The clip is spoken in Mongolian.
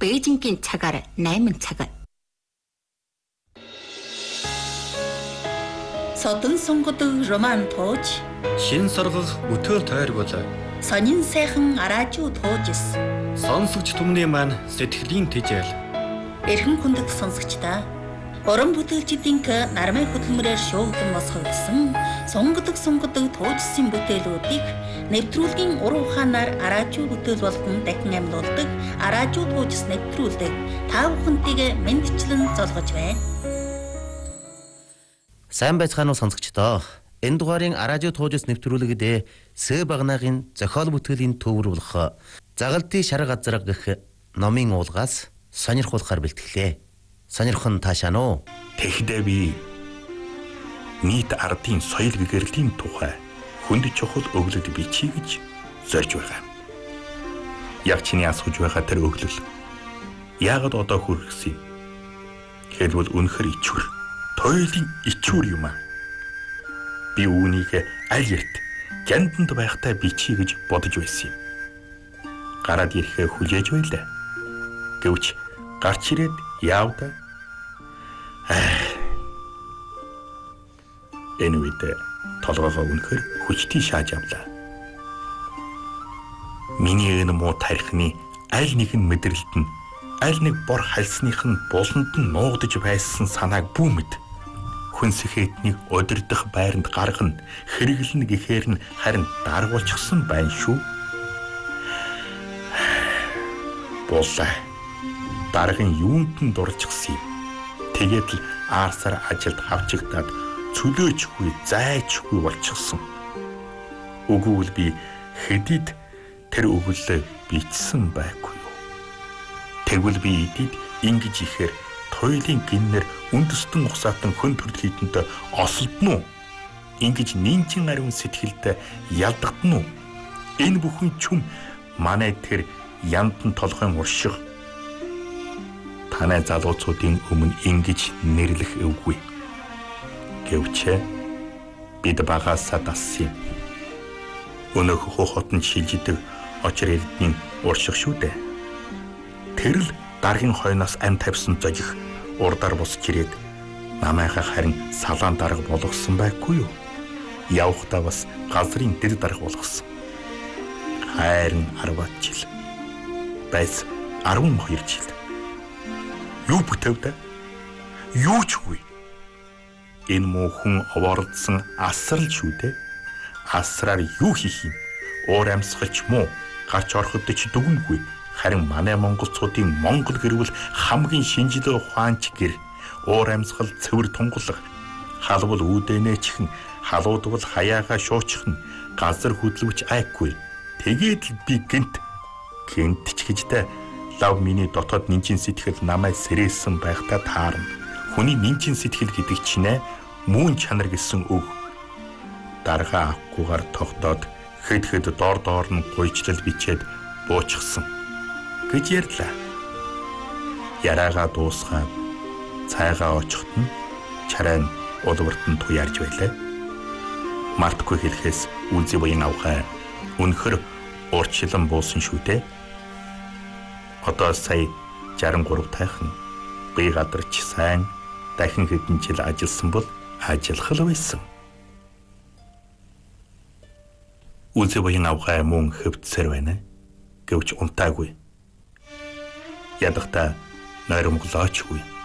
Бээжингийн цагаар 8 цаг. Содон сонгодог роман тууж, шин соргох өтөөл тойргол, сонин сайхан араажуу туужс. сонсогч түмний маань сэтгэлийн тэжээл. Эрхэм хүндэг сонсогчдаа уран бүтээлчдийн нармай хөдөлмөрөөр шуугдан босгогдсон сонгодог туужсын бүтээлүүдийг нэвтрүүлгийн уран ухаанаар араажуу бүтээл болгон дахин амьлуулдаг араажуу туужс нэвтрүүлдэг та бүхэнтэйг мэндчлэн золгож байна. Сайн байцгаана уу сонсогчдоо. Энэ дугаарын араажуу туужс нэвтрүүлэгдээ Сэ Багнаагийн зохиол бүтээлийн төвөр болох Загалтын шар газар гэх номын уулгаас сонирхуулахаар бэлтгэлээ. Сонирхон таашаана уу? Тэгэхдээ би нийт ардын соёл гэгэрлийн тухай хүнд чухал өглөл бичиж гэж зорж байгаа. Яг чиний асууж байгаа тэр өглөл яагаад одоо хүргэсэн юм? Хэлбэл үнэхэр ичвэр, тойлын ичвэр юм аа. Би үүнийг аль эрт гянданд байхтай бичиж гэж бодож байсан юм. Гараад ирэхээ хүлээж байлаа. Гэвч гарч ирээд яавда. Энэ үед толгоогоо үнэхэр хүчтэй шааж авлаа. Миний энэ муу тарихны аль нэгэн мэдрэлт нь аль нэг бор хальсных нь буланд нь нуугдж байсан санааг бүүмэд хүнсэхэтнийг удирдах байранд гаргана хэрэглэнэ гэхээр нь харин даргуулчихсан байна шүү. Боллаа. Даргын юунд нь дурчихсан юм. Тэгээд л аарсаар ажилд хавчигдаад цөлөөчгүй зайчгүй болчихсон. Үгүй би хэдийд тэр өгүүлээ бичсэн байхгүй юу. Тэгвэл би эдийд ингэж ихээр тойлын гиннэр үндэстэн ухсаатан хөн төрөлхийдэнтэй осолдно уу? Ингэж нинчин ариун сэтгэлдээ ялдагдно уу? Энэ бүхэн чүм манай тэр яндан толгойн уршиг танай залууцуудын өмнө ингэж нэрлэх эвгүй. Гэвч бид багаасаа дассан юм. Өнөөх хохотон шилждэг очир эрдний уршиг шүү дээ. Тэр л даргын хойноос ам тавьсан зожих урдаар босч ирээд намайхаа харин салаан дарга болгосон байхгүй юу? Явхдаа бас газрын дэд дарга болгосон. Хайрын 10 жил. Байс 12 жил. Юу бүтэвдэ? Юу ч үгүй. Энэ мөнхөн овоордсон асрал шүү дээ. Асраар юу хийх юм? Уур амьсгалч муу гарч ороход ч дүгнэгүй. Харин манай монголчуудын монгол гэрвэл хамгийн шинжлэх ухаанч гэр. Уур амьсгал цэвэр тунгалаг. Халбал үүдэнэчхэн, халуудвал хаяага шуучихна. Газар хөдлөвч айхгүй. Тэгээд л би гинт ч гэжтэй лав миний дотоод нинчин сэтгэл намайг сэрээсэн байхдаа таарна. Хүний нинчин сэтгэл гэдэг чинь мөн чанар гэсэн үг. Дарга авахгүйгээр тогтоод хэд доор нь гуйчлал бичээд буучихсан гэж ярьлаа. Яраага дуусгаад цайгаа очихт нь чарай нь улварт нь туяарж байлаа. Мартгүй хэлэхээс Үзий буян авхай үнэхэр урчлан буусан шүү дээ. Одоо сая 63 тайхан би гадарч сайн дахин хэдэн жил ажилласан бол ажиллах л байсан. Үзий буян авхай мөн хөвдсээр байна. Гэвч унтаагүй. Ядахта нойромглоочгүй.